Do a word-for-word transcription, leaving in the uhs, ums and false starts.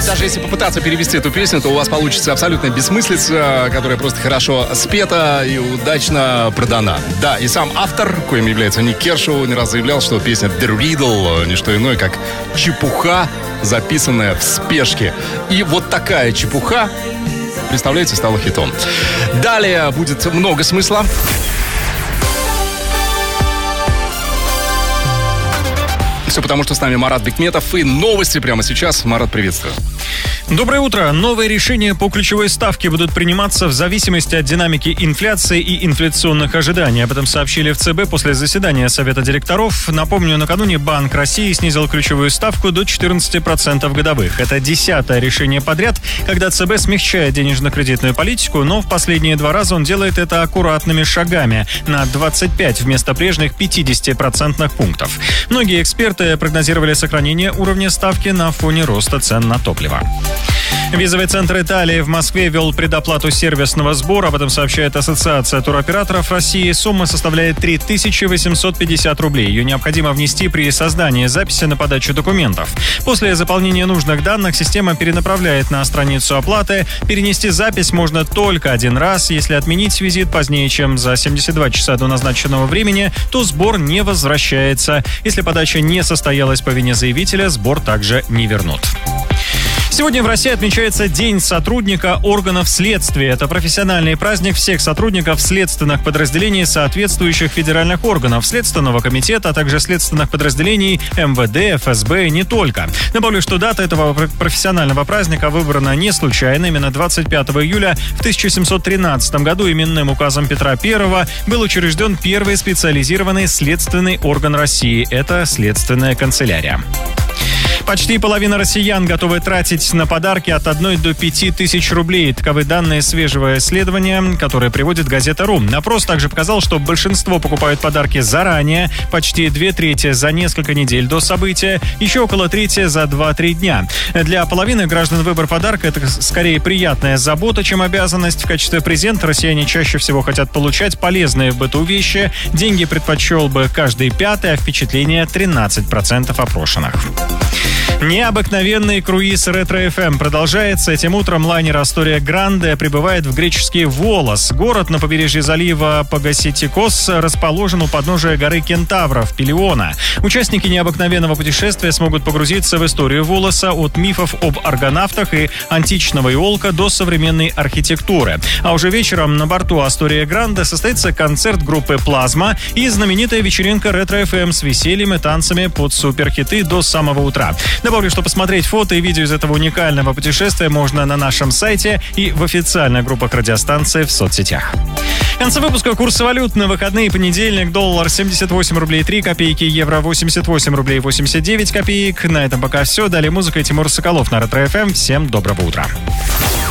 вот даже если попытаться перевести эту песню, то у вас получится абсолютная бессмыслица, которая просто хорошо спета и удачно продана. Да, и сам автор, коим является Ник Кершоу, не раз заявлял, что песня The Riddle не что иное, как чепуха, записанная в спешке. И вот такая чепуха, представляете, стала хитом. Далее будет много смысла. Все потому, что с нами Марат Бекметов и новости прямо сейчас. Марат, приветствую. Доброе утро. Новые решения по ключевой ставке будут приниматься в зависимости от динамики инфляции и инфляционных ожиданий. Об этом сообщили в ЦБ после заседания Совета директоров. Напомню, накануне Банк России снизил ключевую ставку до четырнадцати процентов годовых. Это десятое решение подряд, когда ЦБ смягчает денежно-кредитную политику, но в последние два раза он делает это аккуратными шагами на двадцать пять вместо прежних пятидесяти процентных пунктов. Многие эксперты прогнозировали сохранение уровня ставки на фоне роста цен на топливо. Визовый центр Италии в Москве ввел предоплату сервисного сбора. Об этом сообщает Ассоциация туроператоров России. Сумма составляет три тысячи восемьсот пятьдесят рублей. Ее необходимо внести при создании записи на подачу документов. После заполнения нужных данных система перенаправляет на страницу оплаты. Перенести запись можно только один раз. Если отменить визит позднее, чем за семьдесят два часа до назначенного времени, то сбор не возвращается. Если подача не состоялась по вине заявителя, сбор также не вернут. Сегодня в России отмечается День сотрудника органов следствия. Это профессиональный праздник всех сотрудников следственных подразделений соответствующих федеральных органов, Следственного комитета, а также следственных подразделений эм вэ дэ, эф эс бэ и не только. Добавлю, что дата этого профессионального праздника выбрана не случайно. Именно двадцать пятого июля в тысяча семьсот тринадцатом году именным указом Петра Первого был учрежден первый специализированный следственный орган России. Это Следственная канцелярия. Почти половина россиян готовы тратить на подарки от одной до пяти тысяч рублей. Таковы данные свежего исследования, которое приводит газета.ру. Опрос также показал, что большинство покупают подарки заранее, почти две трети за несколько недель до события, еще около трети за два-три дня. Для половины граждан выбор подарка – это скорее приятная забота, чем обязанность. В качестве презента россияне чаще всего хотят получать полезные в быту вещи. Деньги предпочел бы каждый пятый, а впечатление – тринадцать процентов опрошенных. Необыкновенный круиз Ретро-эф эм продолжается. Этим утром лайнер Астория Гранде прибывает в греческий Волос. Город на побережье залива Пагаситикос расположен у подножия горы Кентавров, Пелиона. Участники необыкновенного путешествия смогут погрузиться в историю Волоса от мифов об аргонавтах и античного иолка до современной архитектуры. А уже вечером на борту Астория Гранде состоится концерт группы «Плазма» и знаменитая вечеринка Ретро-эф эм с весельем и танцами под суперхиты до самого утра. Добавлю, что посмотреть фото и видео из этого уникального путешествия можно на нашем сайте и в официальных группах радиостанции в соцсетях. В конце выпуска курсы валют на выходные. Понедельник, доллар семьдесят восемь рублей три копейки, евро восемьдесят восемь рублей восемьдесят девять копеек. На этом пока все. Далее музыка и Тимур Соколов на Ретро-эф эм. Всем доброго утра.